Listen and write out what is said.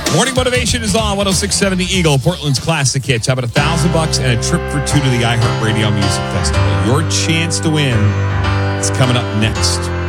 Morning Motivation is on 106.7 The Eagle, Portland's classic hits. How about $1,000 and a trip for two to the iHeartRadio Music Festival? Your chance to win is coming up next.